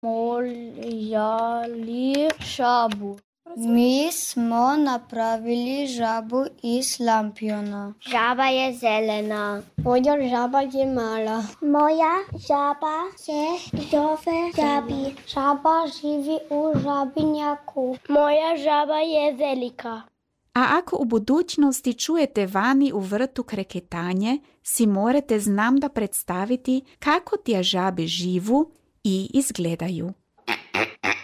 moljali žabu. Mi smo napravili žabu iz lampiona. Žaba je zelena. Moja žaba je mala. Moja žaba se zove žabi. Žaba živi u žabinjaku. Moja žaba je velika. A ako u budućnosti čujete vani u vrtu kreketanje, si morate znam da predstaviti kako tije žabe živu i izgledaju.